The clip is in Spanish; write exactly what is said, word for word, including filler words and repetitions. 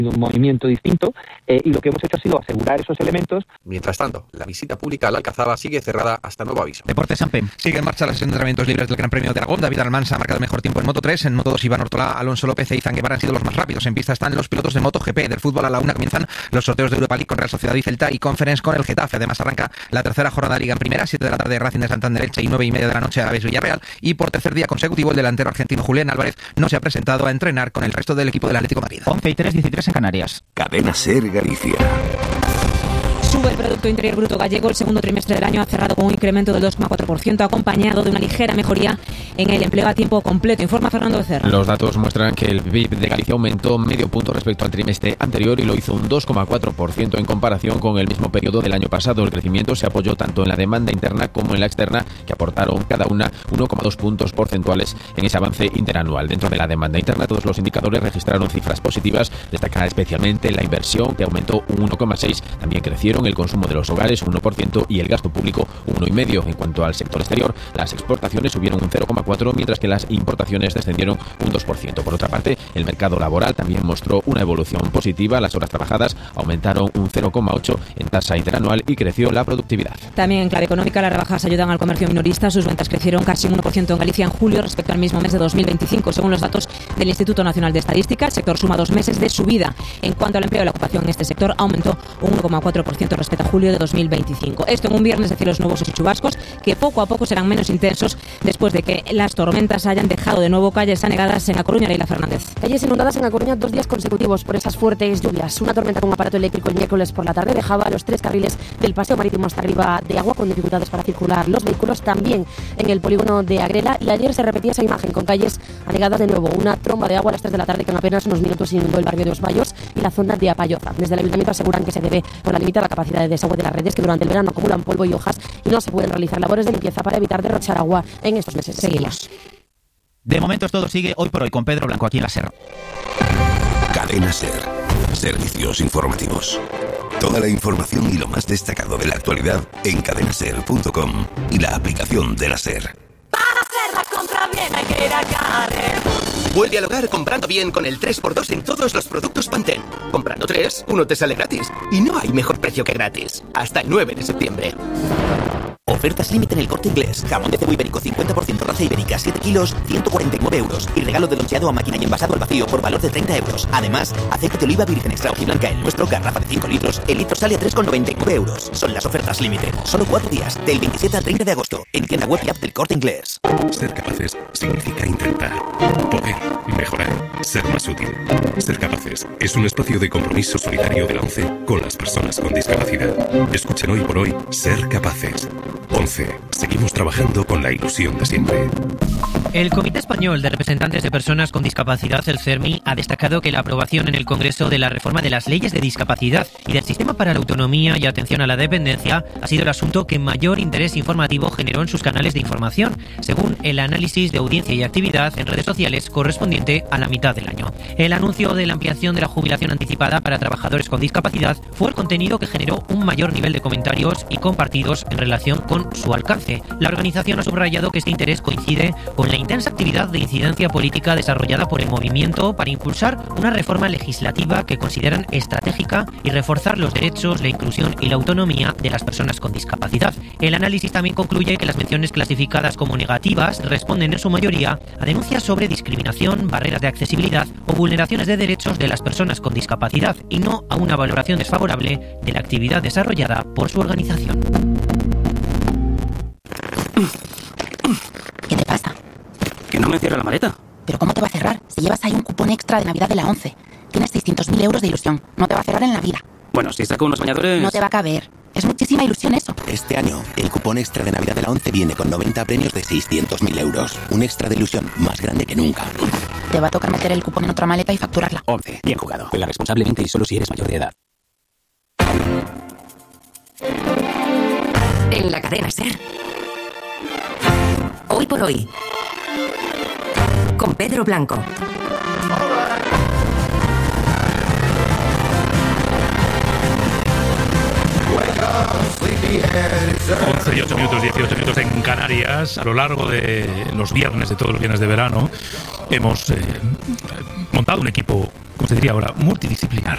un movimiento distinto eh, y lo que hemos hecho ha sido asegurar esos elementos. Mientras tanto, la visita pública a la Alcazaba sigue cerrada hasta nuevo aviso. Deportes Sampe. Sigue en marcha los entrenamientos libres del Gran Premio de Aragón. David Almansa ha marcado el mejor tiempo en Moto tres. En Moto dos, Iván Ortola, Alonso López e Izan Guevara han sido los más rápidos. En pista están los pilotos de MotoGP. Del fútbol a la una comienzan los sorteos de Europa League con Real Sociedad y Celta y Conference con el Getafe. Además arranca la tercera jornada de Liga en Primera, siete de la tarde Racing de Santander Elche y nueve y media de la noche Alavés Villarreal. Y por tercer día consecutivo el delantero argentino Julián Álvarez no se ha presentado a entrenar con el resto del equipo del Atlético de Madrid. once y tres, diecitrés en Canarias. Cadena SER Galicia. Sube el Producto Interior Bruto gallego. El segundo trimestre del año ha cerrado con un incremento del dos coma cuatro por ciento, acompañado de una ligera mejoría en el empleo a tiempo completo. Informa Fernando Becerra. Los datos muestran que el P I B de Galicia aumentó medio punto respecto al trimestre anterior y lo hizo un dos coma cuatro por ciento en comparación con el mismo periodo del año pasado. El crecimiento se apoyó tanto en la demanda interna como en la externa, que aportaron cada una uno coma dos puntos porcentuales en ese avance interanual. Dentro de la demanda interna, todos los indicadores registraron cifras positivas, destacar especialmente la inversión, que aumentó un uno coma seis por ciento. También crecieron el consumo de los hogares un uno por ciento y el gasto público un uno coma cinco por ciento. En cuanto al sector exterior, las exportaciones subieron un cero coma cuatro por ciento, mientras que las importaciones descendieron un dos por ciento. Por otra parte, el mercado laboral también mostró una evolución positiva. Las horas trabajadas aumentaron un cero coma ocho por ciento en tasa interanual y creció la productividad. También en clave económica, las rebajas ayudan al comercio minorista. Sus ventas crecieron casi un uno por ciento en Galicia en julio respecto al mismo mes de dos mil veinticinco. Según los datos del Instituto Nacional de Estadística, el sector suma dos meses de subida. En cuanto al empleo, la ocupación en este sector aumentó un uno coma cuatro por ciento respecto a julio de dos mil veinticinco. Esto en un viernes de cielos nubosos y chubascos que poco a poco serán menos intensos después de que las tormentas hayan dejado de nuevo calles anegadas en A Coruña. Leila Fernández. Calles inundadas en A Coruña dos días consecutivos por esas fuertes lluvias. Una tormenta con un aparato eléctrico el miércoles por la tarde dejaba los tres carriles del paseo marítimo hasta arriba de agua, con dificultades para circular los vehículos. También en el polígono de Agrela, y ayer se repetía esa imagen con calles anegadas de nuevo. Una tromba de agua a las tres de la tarde que en apenas unos minutos inundó el barrio de Os Bayos y la zona de Apayoza. Desde el ayuntamiento aseguran que se debe por la limitada capacidad de desagüe de las redes, que durante el verano acumulan polvo y hojas y no se pueden realizar labores de limpieza para evitar derrochar agua en estos meses. Seguimos. De momento todo sigue hoy por hoy con Pedro Blanco aquí en la SER. Cadena SER. Servicios informativos. Toda la información y lo más destacado de la actualidad en cadena ser punto com y la aplicación de la SER. Para hacer la compra bien hay que ir a Carrefour. Vuelve al hogar comprando bien con el tres por dos en todos los productos Pantene. Comprando tres, uno te sale gratis. Y no hay mejor precio que gratis. Hasta el nueve de septiembre. Ofertas límite en El Corte Inglés. Jamón de cebo ibérico cincuenta por ciento raza ibérica siete kilos, ciento cuarenta y nueve euros. Y regalo de loncheado a máquina y envasado al vacío por valor de treinta euros. Además, aceite de oliva virgen extra hojiblanca el nuestro, garrafa de cinco litros. El litro sale a tres con noventa y nueve euros. Son las ofertas límite. Solo cuatro días, del veintisiete al treinta de agosto. En tienda web y app del Corte Inglés. Ser capaces significa intentar, poder, mejorar, ser más útil. Ser capaces es un espacio de compromiso solidario de la ONCE con las personas con discapacidad. Escuchen hoy por hoy Ser Capaces. ONCE. Seguimos trabajando con la ilusión de siempre. El Comité Español de Representantes de Personas con Discapacidad, el CERMI, ha destacado que la aprobación en el Congreso de la reforma de las leyes de discapacidad y del Sistema para la Autonomía y Atención a la Dependencia ha sido el asunto que mayor interés informativo generó en sus canales de información, según el análisis de audiencia y actividad en redes sociales correspondiente a la mitad del año. El anuncio de la ampliación de la jubilación anticipada para trabajadores con discapacidad fue el contenido que generó un mayor nivel de comentarios y compartidos en relación con su alcance. La organización ha subrayado que este interés coincide con la intensa actividad de incidencia política desarrollada por el movimiento para impulsar una reforma legislativa que consideran estratégica y reforzar los derechos, la inclusión y la autonomía de las personas con discapacidad. El análisis también concluye que las menciones clasificadas como negativas responden en su mayoría a denuncias sobre discriminación, barreras de accesibilidad o vulneraciones de derechos de las personas con discapacidad y no a una valoración desfavorable de la actividad desarrollada por su organización. ¿Qué te pasa? Que no me cierra la maleta. ¿Pero cómo te va a cerrar? Si llevas ahí un cupón extra de Navidad de la ONCE. Tienes seiscientos mil euros de ilusión. No te va a cerrar en la vida. Bueno, si saco unos bañadores... No te va a caber. Es muchísima ilusión eso. Este año, el cupón extra de Navidad de la ONCE viene con noventa premios de seiscientos mil euros. Un extra de ilusión más grande que nunca. Te va a tocar meter el cupón en otra maleta y facturarla. ONCE. Bien jugado. Juega responsablemente y solo si eres mayor de edad. En la cadena SER. Hoy por hoy. Con Pedro Blanco. once y ocho minutos, dieciocho minutos en Canarias, a lo largo de los viernes, de todos los viernes de verano. hemos eh, montado un equipo, como se diría ahora, multidisciplinar.